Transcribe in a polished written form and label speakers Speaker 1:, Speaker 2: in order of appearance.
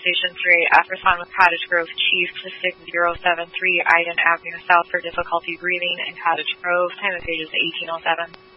Speaker 1: Station 38F, respond with Cottage Grove Chief to 6073 Iden Avenue South for difficulty breathing in Cottage Grove. Time of page is 1807.